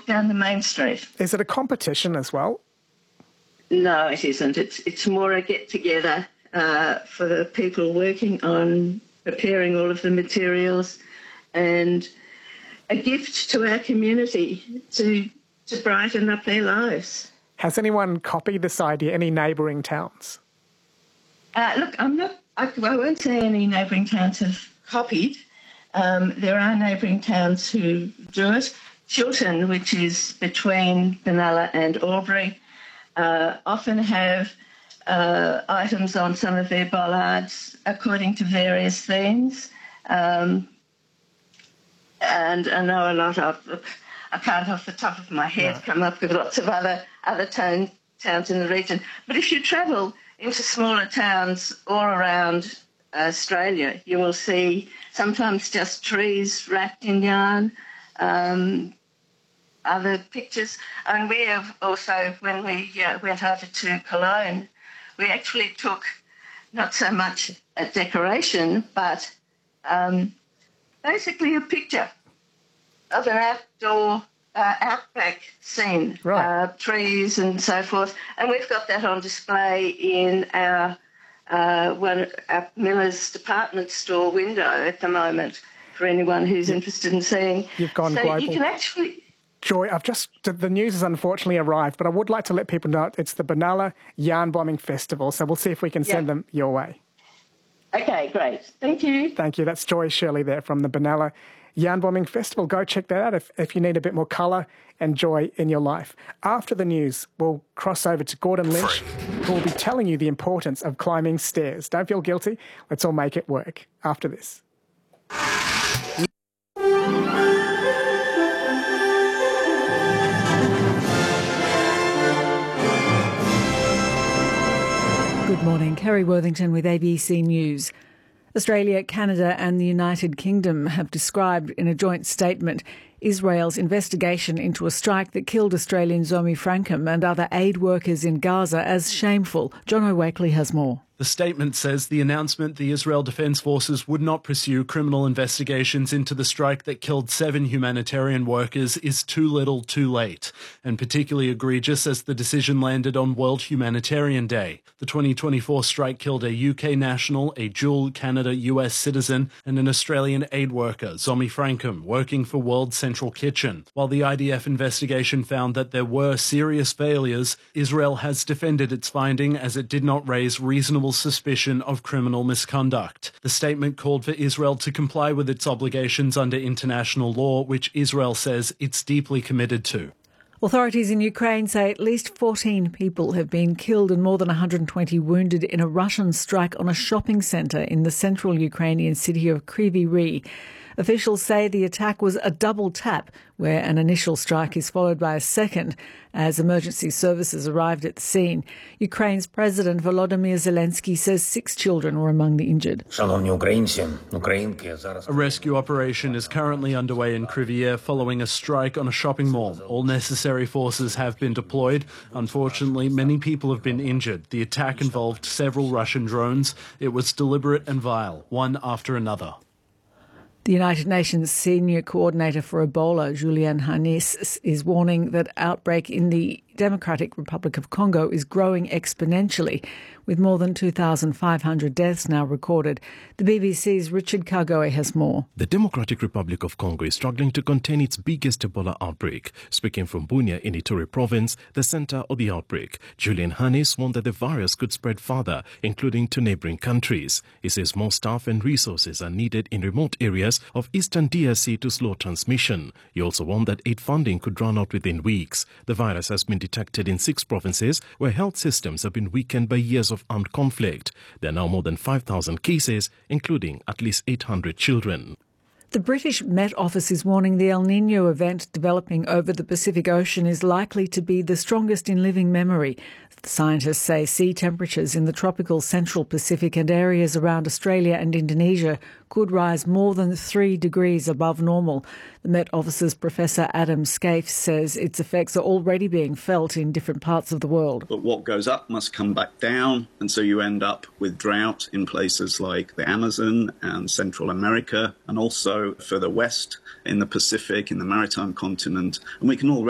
down the main street. Is it a competition as well? No, it isn't. It's more a get-together for the people working on preparing all of the materials and a gift to our community to brighten up their lives. Has anyone copied this idea, any neighbouring towns? Look, I won't say any neighbouring towns have copied. There are neighbouring towns who do it. Chiltern, which is between Benalla and Albury, often have items on some of their bollards according to various themes. And I know a lot of, I can't off the top of my head come up with lots of other towns in the region. But if you travel into smaller towns all around Australia, you will see sometimes just trees wrapped in yarn, other pictures. And we have also, when we went over to Cologne, we actually took not so much a decoration, but basically a picture of an outdoor outback scene, trees and so forth. And we've got that on display in our Miller's department store window at the moment for anyone who's interested in seeing. You've gone global. You can actually... Joy, the news has unfortunately arrived, but I would like to let people know it's the Benalla Yarn Bombing Festival, so we'll see if we can send them your way. Okay, great. Thank you. Thank you. That's Joy Shirley there from the Benalla Yarn Bombing Festival. Go check that out if you need a bit more colour and joy in your life. After the news, we'll cross over to Gordon Lynch, who will be telling you the importance of climbing stairs. Don't feel guilty. Let's all make it work after this. Good morning, Kerry Worthington with ABC News. Australia, Canada and the United Kingdom have described in a joint statement Israel's investigation into a strike that killed Australian Zomi Frankham and other aid workers in Gaza as shameful. John O'Wakely has more. The statement says the announcement the Israel Defense Forces would not pursue criminal investigations into the strike that killed 7 humanitarian workers is too little too late, and particularly egregious as the decision landed on World Humanitarian Day. The 2024 strike killed a UK national, a dual Canada-US citizen, and an Australian aid worker, Zomi Frankham, working for World Central Kitchen. While the IDF investigation found that there were serious failures, Israel has defended its finding as it did not raise reasonable suspicion of criminal misconduct. The statement called for Israel to comply with its obligations under international law, which Israel says it's deeply committed to. Authorities in Ukraine say at least 14 people have been killed and more than 120 wounded in a Russian strike on a shopping centre in the central Ukrainian city of Kryvyi Rih. Officials say the attack was a double tap, where an initial strike is followed by a second, as emergency services arrived at the scene. Ukraine's President Volodymyr Zelensky says 6 children were among the injured. A rescue operation is currently underway in Kryvyi Rih following a strike on a shopping mall. All necessary forces have been deployed. Unfortunately, many people have been injured. The attack involved several Russian drones. It was deliberate and vile, one after another. The United Nations Senior Coordinator for Ebola, Julian Hannis, is warning that outbreak in the Democratic Republic of Congo is growing exponentially, with more than 2,500 deaths now recorded. The BBC's Richard Kagoe has more. The Democratic Republic of Congo is struggling to contain its biggest Ebola outbreak. Speaking from Bunia in Ituri province, the centre of the outbreak, Julian Hannis warned that the virus could spread further, including to neighbouring countries. He says more staff and resources are needed in remote areas of eastern DRC to slow transmission. He also warned that aid funding could run out within weeks. The virus has been detected in 6 provinces where health systems have been weakened by years of armed conflict. There are now more than 5,000 cases, including at least 800 children. The British Met Office is warning the El Niño event developing over the Pacific Ocean is likely to be the strongest in living memory. The scientists say sea temperatures in the tropical Central Pacific and areas around Australia and Indonesia could rise more than 3 degrees above normal. The Met Office's Professor Adam Scaife says its effects are already being felt in different parts of the world. But what goes up must come back down, and so you end up with drought in places like the Amazon and Central America, and also further west in the Pacific, in the maritime continent. And we can already